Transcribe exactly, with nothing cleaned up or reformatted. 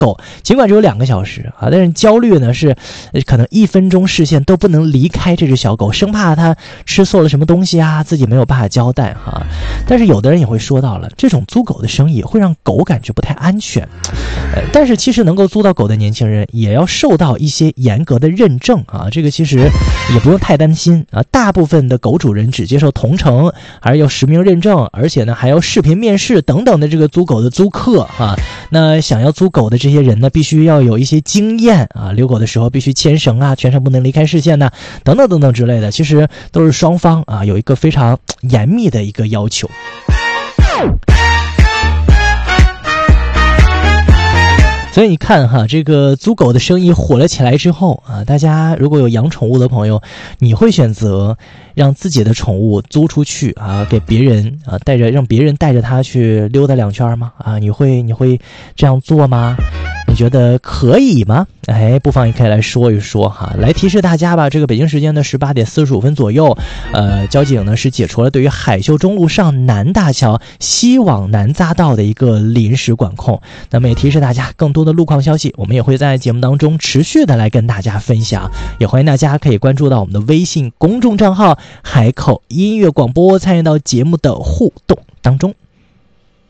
狗尽管只有两个小时啊，但是焦虑呢是可能一分钟视线都不能离开这只小狗，生怕它吃错了什么东西啊，自己没有办法交代哈。但是有的人也会说到了，这种租狗的生意会让狗感觉不太安全。呃，但是其实能够租到狗的年轻人也要受到一些严格的认证啊，这个其实也不用太担心啊。大部分的狗主人只接受同城，还是要实名认证，而且呢还要视频面试等等的这个租狗的租客啊。那想要租狗的这些人呢，必须要有一些经验啊，遛狗的时候必须牵绳啊，全程不能离开视线呐、啊，等等等等之类的，其实都是双方啊有一个非常严密的一个要求。所以你看哈，这个租狗的生意火了起来之后啊，大家如果有养宠物的朋友，你会选择让自己的宠物租出去啊，给别人啊带着让别人带着它去溜达两圈吗？啊，你会你会这样做吗？你觉得可以吗？哎，不妨也可以来说一说哈，来提示大家吧。这个北京时间的十八点四十五分左右，呃，交警呢是解除了对于海秀中路上南大桥西往南匝道的一个临时管控。那么也提示大家，更多的路况消息，我们也会在节目当中持续的来跟大家分享。也欢迎大家可以关注到我们的微信公众账号海口音乐广播，参与到节目的互动当中。